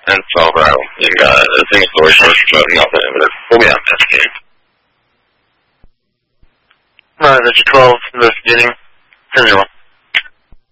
And 12 Bravo. You got a single story short of nothing, but we'll be on investigating. That's your 12 investigating. 10-0.